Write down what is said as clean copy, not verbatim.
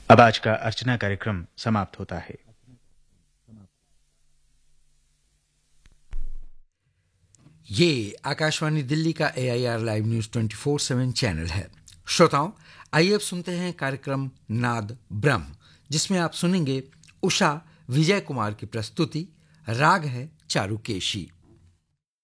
अब आज का अर्चना कार्यक्रम समाप्त होता है। ये आकाशवाणी दिल्ली का AIR लाइव न्यूज 24/7 चैनल है। श्रोताओं, आइए अब सुनते हैं कार्यक्रम नाद ब्रह्म, जिसमें आप सुनेंगे उषा विजय कुमार की प्रस्तुति। राग है चारुकेशी।